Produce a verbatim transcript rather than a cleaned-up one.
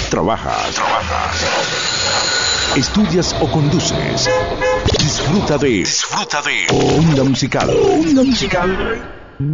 trabajas, trabajas, estudias o conduces. Disfruta de, disfruta de Onda Musical. Onda Musical.